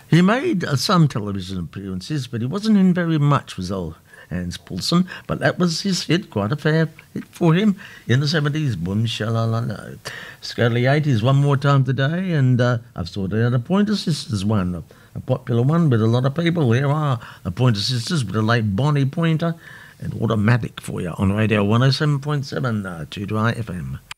He made some television appearances, but he wasn't in very much with old Hans Poulsen. But that was his hit, quite a fair hit for him in the 70s. Boom, shalala. Let's go to the 80s one more time today, and I've sorted out a Pointer Sisters one, a popular one with a lot of people. Here are the Pointer Sisters with the late Bonnie Pointer and Automatic for you on Radio 107.7 2 FM.